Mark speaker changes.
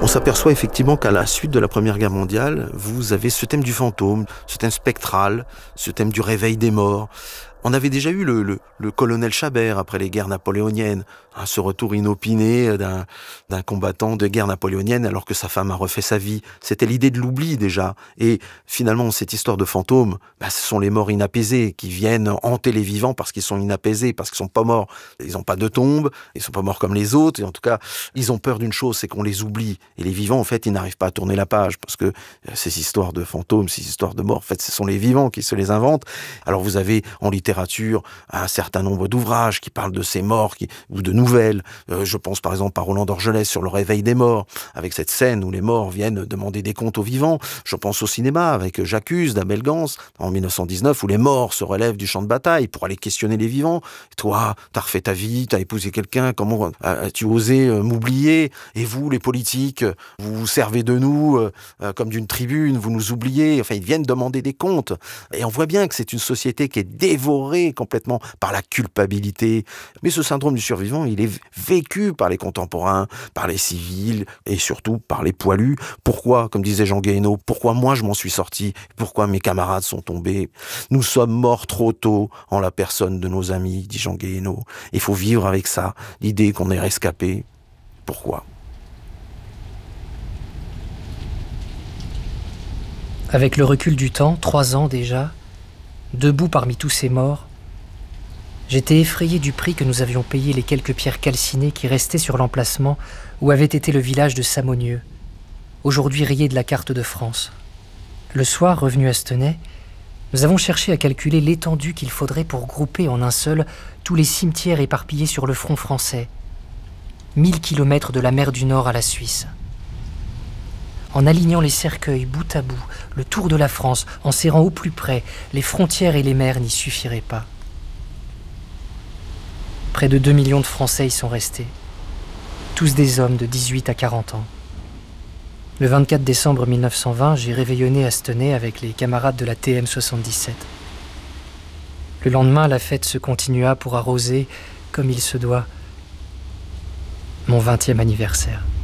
Speaker 1: On s'aperçoit effectivement qu'à la suite de la Première Guerre mondiale, vous avez ce thème du fantôme, ce thème spectral, ce thème du réveil des morts. On avait déjà eu le colonel Chabert après les guerres napoléoniennes, ce retour inopiné d'un combattant de guerre napoléonienne alors que sa femme a refait sa vie. C'était l'idée de l'oubli déjà. Et finalement, cette histoire de fantôme, ce sont les morts inapaisés qui viennent hanter les vivants parce qu'ils sont inapaisés, parce qu'ils sont pas morts. Ils n'ont pas de tombe, ils sont pas morts comme les autres. Et en tout cas, ils ont peur d'une chose, c'est qu'on les oublie. Et les vivants, en fait, ils n'arrivent pas à tourner la page parce que ces histoires de fantômes, ces histoires de morts, en fait, ce sont les vivants qui se les inventent. Alors vous avez en littérature un certain nombre d'ouvrages qui parlent de ces morts ou de nouvelles. Je pense par exemple à Roland d'Orgelès sur le réveil des morts, avec cette scène où les morts viennent demander des comptes aux vivants. Je pense au cinéma avec J'accuse d'Abel Gans en 1919 où les morts se relèvent du champ de bataille pour aller questionner les vivants. Toi, t'as refait ta vie, t'as épousé quelqu'un, comment as-tu osé m'oublier? Et vous, les politiques, vous vous servez de nous comme d'une tribune, vous nous oubliez. Enfin, ils viennent demander des comptes. Et on voit bien que c'est une société qui est dévorée complètement par la culpabilité. Mais ce syndrome du survivant, il est vécu par les contemporains, par les civils et surtout par les poilus. Pourquoi, comme disait Jean Guéhenno, pourquoi moi je m'en suis sorti? Pourquoi mes camarades sont tombés? Nous sommes morts trop tôt en la personne de nos amis, dit Jean Guéhenno. Il faut vivre avec ça, l'idée qu'on est rescapé. Pourquoi?
Speaker 2: Avec le recul du temps, 3 ans déjà, debout parmi tous ces morts, j'étais effrayé du prix que nous avions payé les quelques pierres calcinées qui restaient sur l'emplacement où avait été le village de Samonieux, aujourd'hui rayé de la carte de France. Le soir, revenu à Stenay, nous avons cherché à calculer l'étendue qu'il faudrait pour grouper en un seul tous les cimetières éparpillés sur le front français. 1000 kilomètres de la mer du Nord à la Suisse. En alignant les cercueils bout à bout, le tour de la France, en serrant au plus près, les frontières et les mers n'y suffiraient pas. Près de 2 millions de Français y sont restés. Tous des hommes de 18 à 40 ans. Le 24 décembre 1920, j'ai réveillonné à Stenay avec les camarades de la TM 77. Le lendemain, la fête se continua pour arroser, comme il se doit, mon 20e anniversaire.